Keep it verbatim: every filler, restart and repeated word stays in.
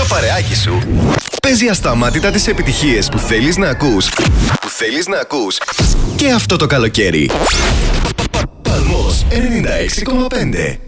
παρεάκι σου παίζει ασταμάτητα τις επιτυχίες που θέλεις να ακούς. Που θέλεις να ακούς και αυτό το καλοκαίρι. Παλμός ενενήντα έξι κόμμα πέντε.